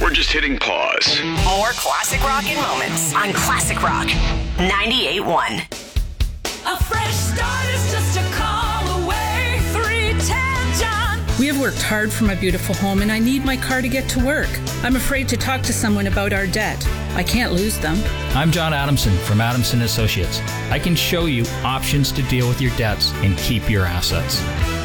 We're just hitting pause. More classic rock in moments on Classic Rock 98.1. A fresh start is just a call away. 310 John. We have worked hard for my beautiful home, and I need my car to get to work. I'm afraid to talk to someone about our debt. I can't lose them. I'm John Adamson from Adamson Associates. I can show you options to deal with your debts and keep your assets.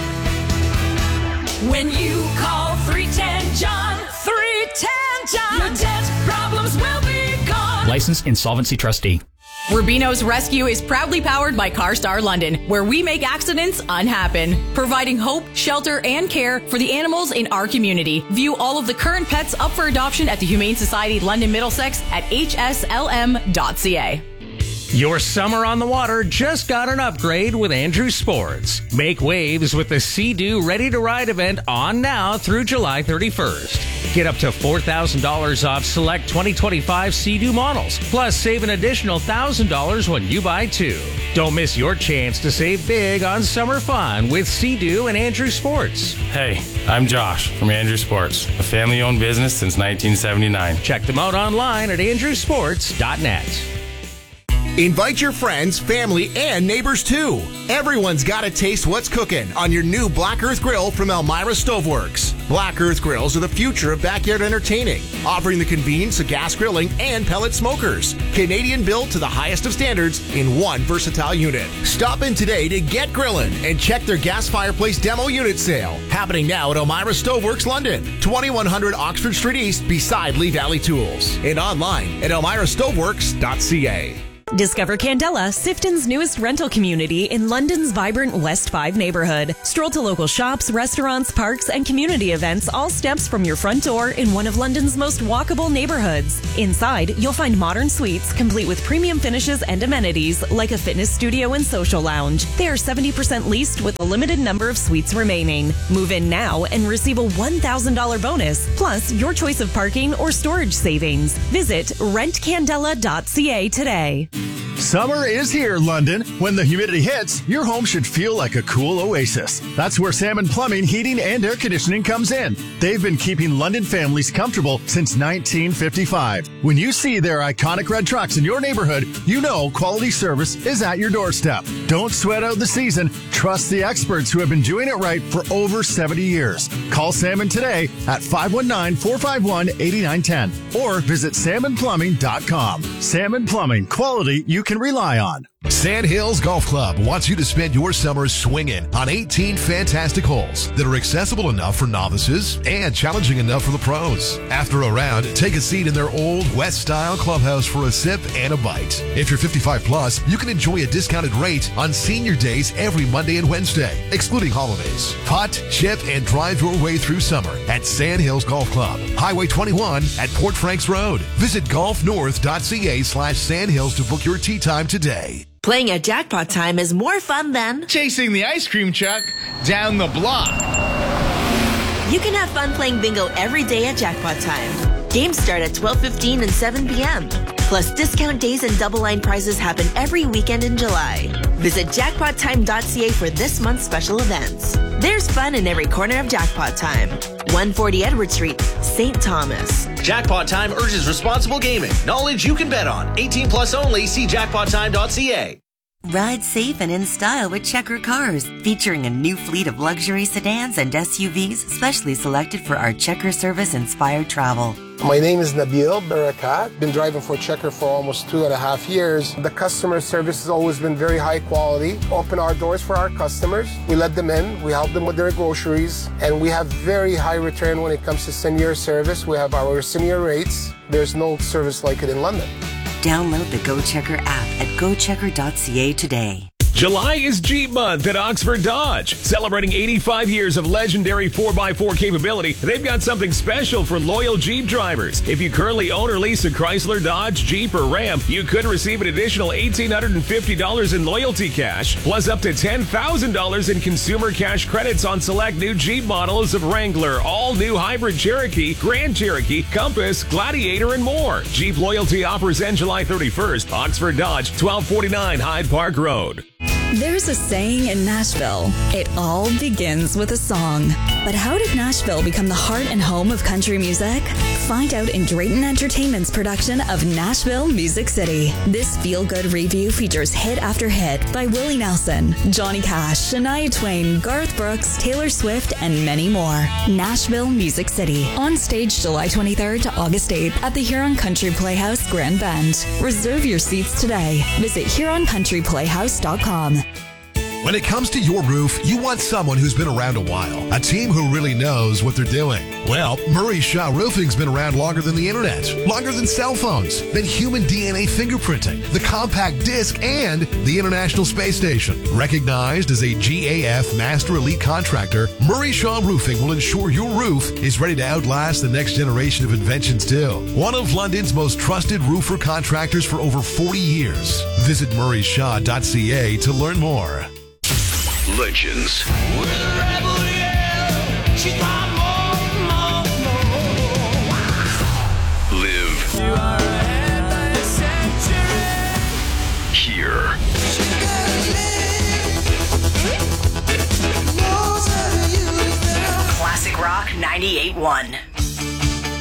When you call 310 John, 310 John, your debt problems will be gone. Licensed Insolvency Trustee. Rubino's Rescue is proudly powered by CarStar London, where we make accidents unhappen, providing hope, shelter, and care for the animals in our community. View all of the current pets up for adoption at the Humane Society London Middlesex at hslm.ca. Your summer on the water just got an upgrade with Andrew Sports. Make waves with the Sea-Doo Ready to Ride event on now through July 31st. Get up to $4,000 off select 2025 Sea-Doo models, plus save an additional $1,000 when you buy two. Don't miss your chance to save big on summer fun with Sea-Doo and Andrew Sports. Hey, I'm Josh from Andrew Sports, a family-owned business since 1979. Check them out online at andrewsports.net. Invite your friends, family, and neighbors too. Everyone's got to taste what's cooking on your new Black Earth Grill from Elmira Stoveworks. Black Earth Grills are the future of backyard entertaining, offering the convenience of gas grilling and pellet smokers. Canadian built to the highest of standards in one versatile unit. Stop in today to get grilling and check their gas fireplace demo unit sale. Happening now at Elmira Stoveworks London, 2100 Oxford Street East beside Lee Valley Tools. And online at elmirastoveworks.ca. Discover Candela, Sifton's newest rental community in London's vibrant West 5 neighborhood. Stroll to local shops, restaurants, parks, and community events, all steps from your front door in one of London's most walkable neighborhoods. Inside, you'll find modern suites complete with premium finishes and amenities like a fitness studio and social lounge. They are 70% leased with a limited number of suites remaining. Move in now and receive a $1,000 bonus, plus your choice of parking or storage savings. Visit rentcandela.ca today. Summer is here, London. When the humidity hits, your home should feel like a cool oasis. That's where Salmon Plumbing, Heating, and Air Conditioning comes in. They've been keeping London families comfortable since 1955. When you see their iconic red trucks in your neighborhood, you know quality service is at your doorstep. Don't sweat out the season. Trust the experts who have been doing it right for over 70 years. Call Salmon today at 519-451-8910 or visit salmonplumbing.com. Salmon Plumbing, quality you can rely on. Sand Hills Golf Club wants you to spend your summer swinging on 18 fantastic holes that are accessible enough for novices and challenging enough for the pros. After a round, take a seat in their old West-style clubhouse for a sip and a bite. If you're 55 plus, you can enjoy a discounted rate on senior days every Monday and Wednesday, excluding holidays. Putt, chip, and drive your way through summer at Sand Hills Golf Club, Highway 21 at Port Franks Road. Visit golfnorth.ca/sandhills to book your tee time today. Playing at Jackpot Time is more fun than chasing the ice cream truck down the block. You can have fun playing bingo every day at Jackpot Time. Games start at 12:15 and 7 p.m. Plus, discount days and double line prizes happen every weekend in July. Visit jackpottime.ca for this month's special events. There's fun in every corner of Jackpot Time. 140 Edward Street, St. Thomas. Jackpot Time urges responsible gaming. Knowledge you can bet on. 18 plus only. See jackpottime.ca. Ride safe and in style with Checker Cars, featuring a new fleet of luxury sedans and SUVs specially selected for our Checker service-inspired travel. My name is Nabil Barakat. Been driving for Checker for almost 2.5 years. The customer service has always been very high quality. Open our doors for our customers. We let them in. We help them with their groceries. And we have very high return when it comes to senior service. We have our senior rates. There's no service like it in London. Download the GoChecker app at gochecker.ca today. July is Jeep Month at Oxford Dodge. Celebrating 85 years of legendary 4x4 capability, they've got something special for loyal Jeep drivers. If you currently own or lease a Chrysler, Dodge, Jeep, or Ram, you could receive an additional $1,850 in loyalty cash, plus up to $10,000 in consumer cash credits on select new Jeep models of Wrangler, all-new hybrid Cherokee, Grand Cherokee, Compass, Gladiator, and more. Jeep loyalty offers end July 31st. Oxford Dodge, 1249 Hyde Park Road. There's a saying in Nashville, it all begins with a song. But how did Nashville become the heart and home of country music? Find out in Drayton Entertainment's production of Nashville Music City. This feel-good review features hit after hit by Willie Nelson, Johnny Cash, Shania Twain, Garth Brooks, Taylor Swift, and many more. Nashville Music City. On stage July 23rd to August 8th at the Huron Country Playhouse, Grand Bend. Reserve your seats today. Visit HuronCountryPlayhouse.com. When it comes to your roof, you want someone who's been around a while. A team who really knows what they're doing. Well, Murray Shaw Roofing's been around longer than the internet, longer than cell phones, than human DNA fingerprinting, the compact disc, and the International Space Station. Recognized as a GAF Master Elite Contractor, Murray Shaw Roofing will ensure your roof is ready to outlast the next generation of inventions too. One of London's most trusted roofer contractors for over 40 years. Visit murrayshaw.ca to learn more. Legends. Live here. Classic Rock 98.1.